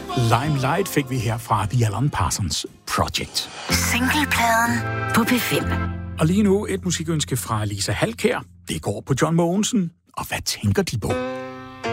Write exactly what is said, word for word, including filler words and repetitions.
Limelight fik vi her fra The Alan Parsons Project. Singlepladen på P fem. Og lige nu et musikønske fra Lisa Halkær. Det går på John Mogensen. Og hvad tænker de på?